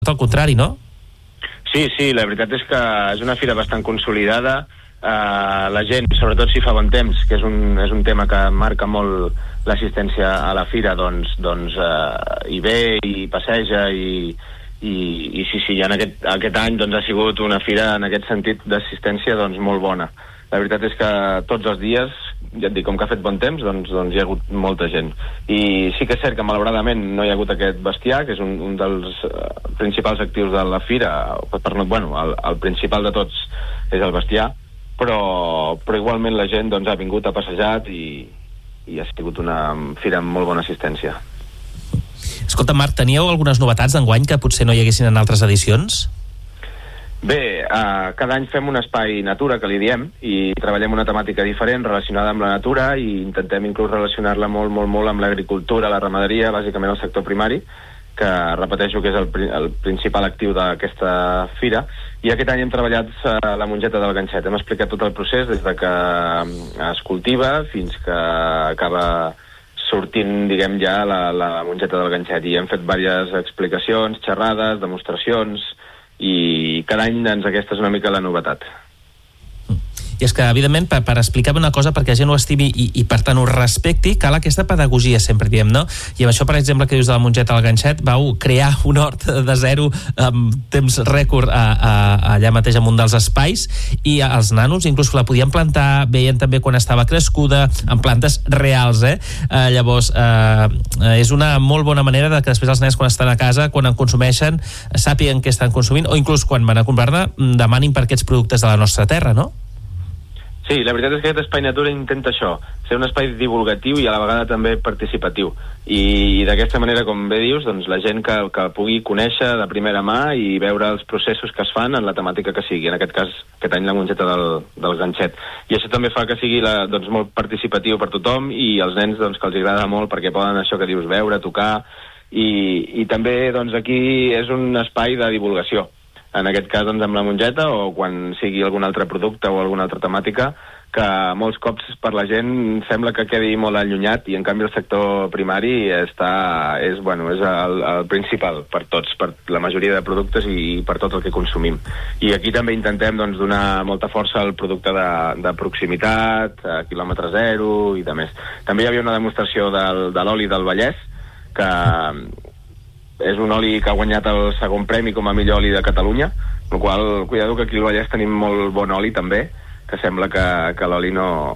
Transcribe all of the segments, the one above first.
al contrari, no? Sí, la veritat és que és una fira bastant consolidada. La gent, sobretot si fa bon temps, que és un tema que marca molt l'assistència a la fira, doncs hi ve i passeja i sí, en aquest any doncs ha sigut una fira en aquest sentit d'assistència doncs molt bona. La veritat és que tots els dies, ja et dic, com que ha fet bon temps, doncs hi ha hagut molta gent. I sí que és cert que malauradament no hi ha hagut aquest bestiar, que és un dels principals actius de la fira, el principal de tots és el bestiar, però igualment la gent doncs ha vingut, ha passejat i ha sigut una fira amb molt bona assistència. Escolta, Marc, teníeu algunes novetats d'enguany que potser no hi haguessin en altres edicions? Bé, cada any fem un espai natura, que li diem, i treballem una temàtica diferent relacionada amb la natura i intentem inclús relacionar-la molt amb l'agricultura, la ramaderia, bàsicament el sector primari, que repeteixo que és el principal actiu d'aquesta fira. I aquest any hem treballat la mongeta del ganxet. Hem explicat tot el procés des de que es cultiva fins que acaba sortint, diguem, ja la mongeta del ganxet. I hem fet diverses explicacions, xerrades, demostracions, i cada any aquesta és una mica la novetat. I és que, evidentment, per explicar una cosa perquè la gent ho estimi i per tant ho respecti, cal aquesta pedagogia, sempre diem, no? I amb això, per exemple, que dius de la mongeta al ganxet, vau crear un hort de zero amb temps rècord allà mateix en un dels espais, i els nanos inclús la podien plantar, veien també quan estava crescuda, en plantes reals, llavors és una molt bona manera de que després els nens, quan estan a casa, quan en consumeixen, sàpiguen què estan consumint, o inclús quan van a comprar-ne, demanin per aquests productes de la nostra terra, no? Sí, la veritat és que aquest Espai Natura intenta això, ser un espai divulgatiu i a la vegada també participatiu. I d'aquesta manera, com bé dius, doncs la gent que pugui conèixer de primera mà i veure els processos que es fan en la temàtica que sigui, en aquest cas, aquest any la mongeta del ganxet. I això també fa que sigui molt participatiu per tothom i els nens que els agrada molt perquè poden, això que dius, veure, tocar, i també aquí és un espai de divulgació. En aquest cas amb la mongeta o quan sigui algun altre producte o alguna altra temàtica que molts cops per la gent sembla que quedi molt allunyat i en canvi el sector primari és el principal per tots, per la majoria de productes i per tot el que consumim. I aquí també intentem donar molta força al producte de proximitat, a quilòmetre zero i de més. També hi havia una demostració de l'oli del Vallès, que és un oli que ha guanyat el segon premi com a millor oli de Catalunya, amb la qual cosa, cuidado, que aquí al Vallès tenim molt bon oli també, que sembla que l'oli no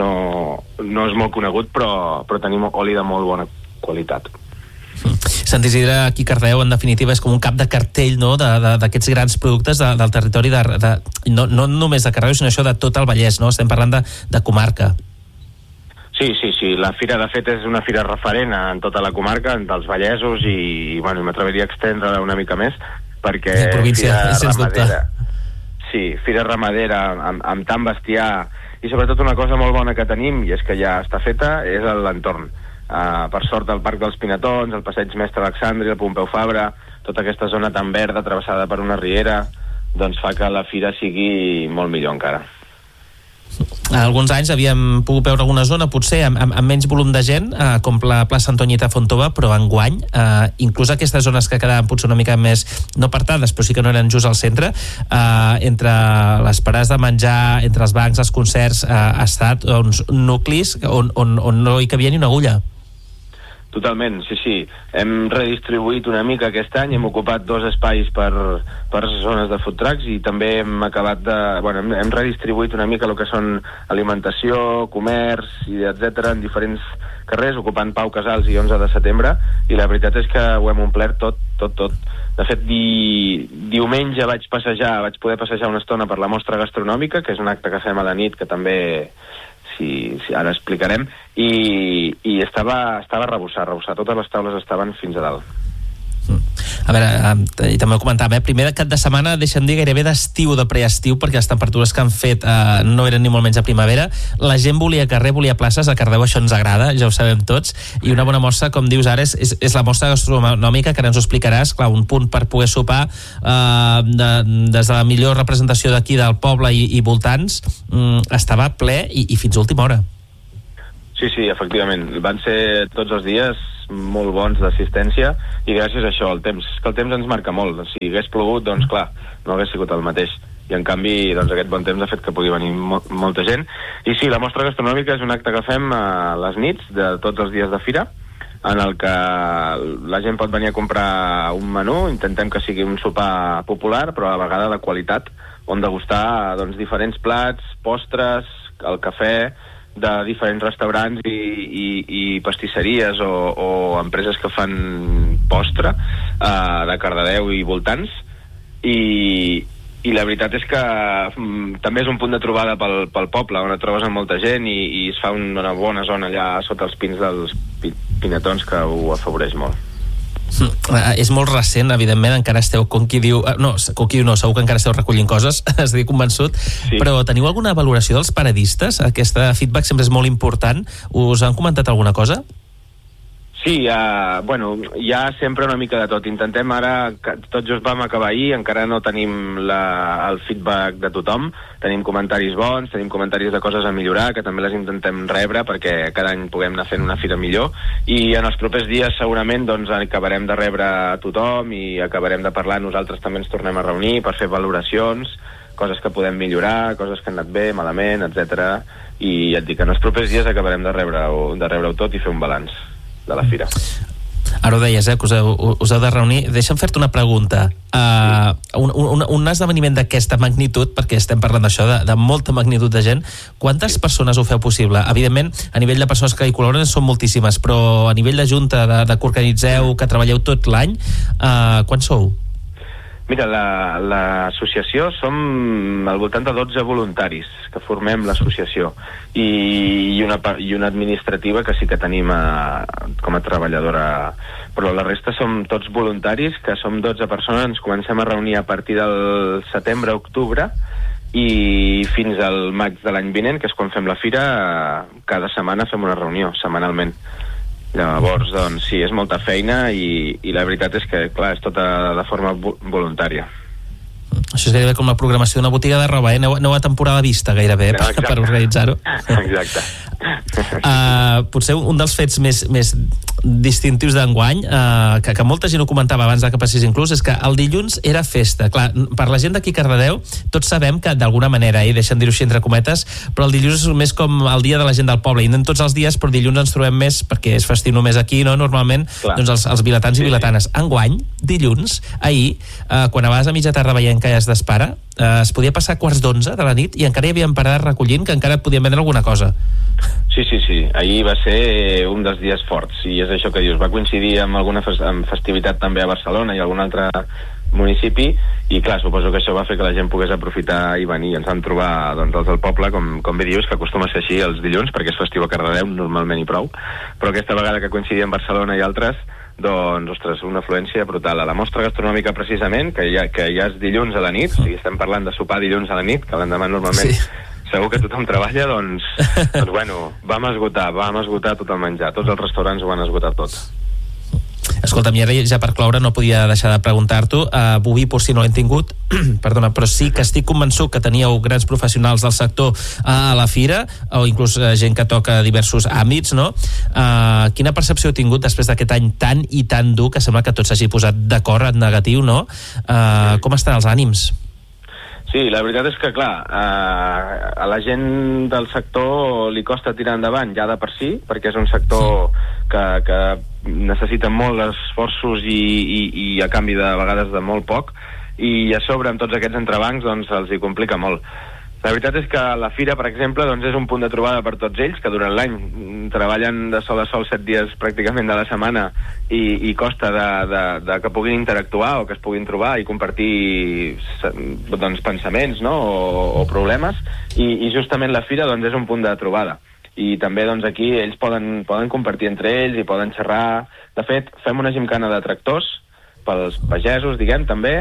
és molt conegut, però tenim oli de molt bona qualitat. Sant Isidre, aquí Cardedeu, en definitiva, és com un cap de cartell, no?, d'aquests grans productes del territori, no només de Cardedeu, sinó això de tot el Vallès, no? Estem parlant de comarca. Sí, la fira de fet és una fira referent en tota la comarca, dels Vallesos, i m'atreviria a extendre una mica més, perquè fira ramadera amb tant bestiar, i sobretot una cosa molt bona que tenim, i és que ja està feta, és l'entorn. Per sort el Parc dels Pinatons, el Passeig Mestre Alexandri, el Pompeu Fabra, tota aquesta zona tan verda travessada per una riera, doncs fa que la fira sigui molt millor encara. Alguns anys havíem pogut veure alguna zona potser amb menys volum de gent, com la plaça Antoñita Fontova, però enguany inclús aquestes zones que quedaven potser una mica més no apartades, però sí que no eren just al centre, entre les parades de menjar, entre els bancs, els concerts, ha estat uns nuclis on no hi cabia ni una agulla. Totalment, sí. Hem redistribuït una mica aquest any, hem ocupat 2 espais per zones de food trucks i també hem redistribuït una mica el que són alimentació, comerç, etc. en diferents carrers, ocupant Pau Casals i 11 de setembre, i la veritat és que ho hem omplert tot. De fet, diumenge vaig poder passejar una estona per la mostra gastronòmica, que és un acte que fem a la nit, que també ara explicarem, i estava rebossat, totes les taules estaven fins a dalt. A veure, i també ho comentàvem, primer cap de setmana, deixa'm dir, gairebé d'estiu, de preestiu, perquè les temperatures que han fet no eren ni molt menys a primavera. La gent volia carrer, volia places, a Cardedeu això ens agrada, ja ho sabem tots, i una bona mostra, com dius ara, és la mostra gastronòmica, que ara ens ho explicaràs, clar, un punt per poder sopar des de la millor representació d'aquí del poble i voltants, estava ple i fins a última hora. Sí, efectivament, van ser tots els dies molt bons d'assistència, i gràcies a això, el temps ens marca molt. Si hagués plogut, doncs clar, no hagués sigut el mateix. I en canvi, doncs aquest bon temps ha fet que pugui venir molta gent. I sí, la mostra gastronòmica és un acte que fem a les nits de tots els dies de fira, en el que la gent pot venir a comprar un menú, intentem que sigui un sopar popular, però a la vegada de qualitat, on degustar doncs, diferents plats, postres, el cafè, de diferents restaurants i pastisseries o empreses que fan postre de Cardedeu i voltants, i la veritat és que també és un punt de trobada pel poble, on et trobes amb molta gent i es fa una bona zona allà sota els pins dels pinetons, que ho afavoreix molt. És molt recent, evidentment, encara esteu, com qui diu... No, segur que encara esteu recollint coses, estic convençut, sí. Però teniu alguna valoració dels paradistes? Aquest feedback sempre és molt important. Us han comentat alguna cosa? Sí, bueno, hi ha sempre una mica de tot. Intentem ara, tot just vam acabar ahir, encara no tenim el feedback de tothom. Tenim comentaris bons, tenim comentaris de coses a millorar, que també les intentem rebre perquè cada any puguem anar fent una fira millor. I en els propers dies segurament doncs, acabarem de rebre a tothom i acabarem de parlar. Nosaltres també ens tornem a reunir per fer valoracions, coses que podem millorar, coses que han anat bé, malament, etc. I ja et dic, en els propers dies acabarem de rebre-ho tot i fer un balanç de la fira. Ara ho deies, que us heu de reunir. Deixa'm fer-te una pregunta. Un esdeveniment d'aquesta magnitud, perquè estem parlant d'això, de molta magnitud de gent, quantes persones ho feu possible? Evidentment, a nivell de persones que hi col·laboren són moltíssimes, però a nivell de junta, que organitzeu, que treballeu tot l'any, quants sou? Mira, l'associació som al voltant de 12 voluntaris que formem l'associació i una administrativa que sí que tenim com a treballadora, però la resta som tots voluntaris, que som 12 persones. Ens comencem a reunir a partir del setembre-octubre i fins al maig de l'any vinent, que és quan fem la fira. Cada setmana fem una reunió, setmanalment. Llavors, doncs sí, és molta feina i la veritat és que, clar, és tota de forma voluntària. Això és gairebé com la programació d'una botiga de roba, Aneu a temporada vista gairebé, per organitzar-ho. Exacte. Potser un dels fets més distintius d'enguany, que molta gent ho comentava abans que passés inclús, és que el dilluns era festa. Clar, per la gent d'aquí a Cardedeu, tots sabem que d'alguna manera, deixen dir-ho així entre cometes, però el dilluns és més com el dia de la gent del poble, i no tots els dies, però dilluns ens trobem més, perquè és festiu només aquí, no? Normalment, doncs els vilatans i vilatanes. Enguany, dilluns, ahir, quan a vegades a mitja tarda veient que ja es dispara, es podia passar a 11:15 de la nit i encara hi havien parades recollint que encara et podien vendre alguna cosa. Sí. Ahir va ser un dels dies forts, i és això que dius. Va coincidir amb alguna festivitat també a Barcelona i algun altre municipi, i clar, suposo que això va fer que la gent pogués aprofitar i venir. Ens vam trobar doncs, els del poble, com bé dius, que acostuma a ser així els dilluns, perquè és festiu a Cardedeu normalment i prou, però aquesta vegada que coincidia amb Barcelona i altres, doncs, ostres, una afluència brutal. A la mostra gastronòmica, precisament, que ja és dilluns a la nit, o sigui, estem parlant de sopar dilluns a la nit, que l'endemà normalment segur que tothom treballa, doncs bueno, vam esgotar tot el menjar, tots els restaurants ho van esgotar tot. Escolta'm, i ara ja per cloure no podia deixar de preguntar-t'ho, Boví, per si no l'hem tingut, perdona, però sí que estic convençut que teníeu grans professionals del sector a la fira, o inclús gent que toca diversos àmbits, no? Quina percepció heu tingut després d'aquest any tan i tan dur, que sembla que tot s'hagi posat d'acord en negatiu, no? Com estan els ànims? Sí, la veritat és que, clar, a la gent del sector li costa tirar endavant ja de per si, perquè és un sector que necessita molts esforços i a canvi de vegades de molt poc, i a sobre amb tots aquests entrebancs doncs els hi complica molt. La veritat és que la fira, per exemple, doncs és un punt de trobada per tots ells, que durant l'any treballen de sol a sol 7 dies pràcticament de la setmana i costa de que puguin interactuar o que es puguin trobar i compartir doncs, pensaments, no? o problemes, i justament la fira doncs, és un punt de trobada. I també doncs, aquí ells poden compartir entre ells i poden xerrar. De fet, fem una gimcana de tractors pels pagesos, diguem, també,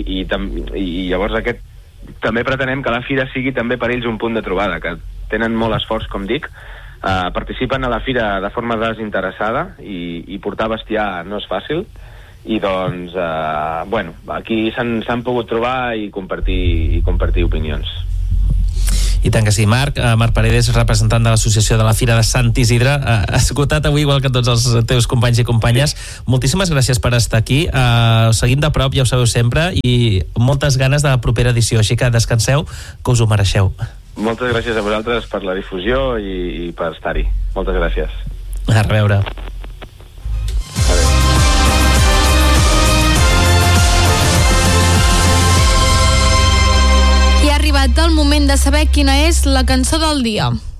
i llavors també pretenem que la fira sigui també per ells un punt de trobada, que tenen molt esforç, com dic, participen a la fira de forma desinteressada i portar bestiar no és fàcil, i doncs, bueno, aquí s'han pogut trobar i compartir opinions. I tant que sí. Marc Paredes, representant de l'associació de la Fira de Sant Isidre, esgotat avui igual que tots els teus companys i companyes. Moltíssimes gràcies per estar aquí. Seguim de prop, ja ho sabeu sempre, i moltes ganes de la propera edició, així que descanseu, que us ho mereixeu. Moltes gràcies a vosaltres per la difusió i per estar-hi. Moltes gràcies. A reveure. I ha arribat el moment de saber quina és la cançó del dia.